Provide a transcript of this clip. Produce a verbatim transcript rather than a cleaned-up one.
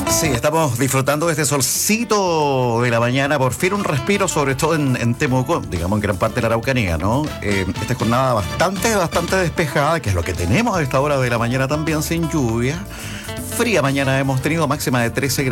Sí, estamos disfrutando de este solcito de la mañana, por fin un respiro, sobre todo en, en Temuco, digamos en gran parte de la Araucanía, ¿no? Eh, esta jornada bastante, bastante despejada, que es lo que tenemos a esta hora de la mañana también, sin lluvia. Fría mañana hemos tenido, máxima de trece grados.